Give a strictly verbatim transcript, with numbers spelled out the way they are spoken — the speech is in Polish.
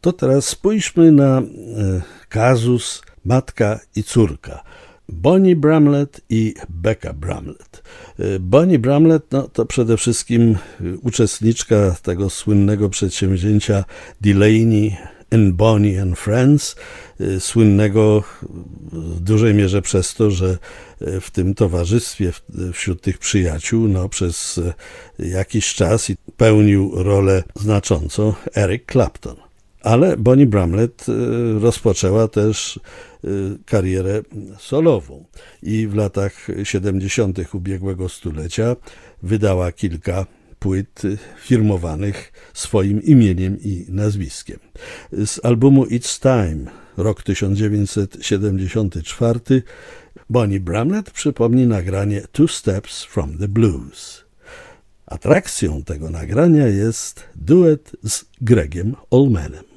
To teraz spójrzmy na e, kazus matka i córka. Bonnie Bramlett i Becca Bramlett. Bonnie Bramlett no, to przede wszystkim uczestniczka tego słynnego przedsięwzięcia Delaney and Bonnie and Friends, słynnego w dużej mierze przez to, że w tym towarzystwie, wśród tych przyjaciół, no, przez jakiś czas pełnił rolę znaczącą Eric Clapton. Ale Bonnie Bramlett rozpoczęła też karierę solową i w latach siedemdziesiątych ubiegłego stulecia wydała kilka płyt firmowanych swoim imieniem i nazwiskiem. Z albumu It's Time, rok tysiąc dziewięćset siedemdziesiąty czwarty, Bonnie Bramlett przypomni nagranie Two Steps from the Blues. Atrakcją tego nagrania jest duet z Gregiem Allmanem.